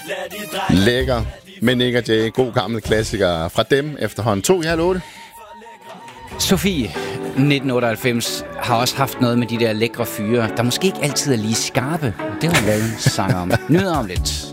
Lækker med Nick og Jay. God gammel klassiker fra dem efterhånden 2:30. Sofie, 1998, har også haft noget med de der lækre fyre, der måske ikke altid er lige skarpe. Det har hun lavet en sang om. Nyder om lidt.